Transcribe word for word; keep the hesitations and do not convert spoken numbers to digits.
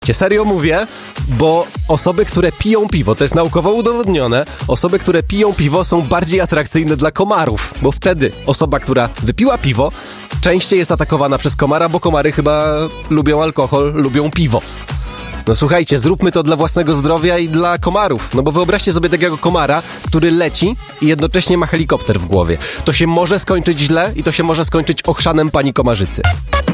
Serio mówię, bo osoby, które piją piwo, to jest naukowo udowodnione, osoby, które piją piwo są bardziej atrakcyjne dla komarów, bo wtedy osoba, która wypiła piwo, częściej jest atakowana przez komara, bo komary chyba lubią alkohol, lubią piwo. No słuchajcie, zróbmy to dla własnego zdrowia i dla komarów, no bo wyobraźcie sobie takiego komara, który leci i jednocześnie ma helikopter w głowie. To się może skończyć źle i to się może skończyć ochrzanem pani komarzycy.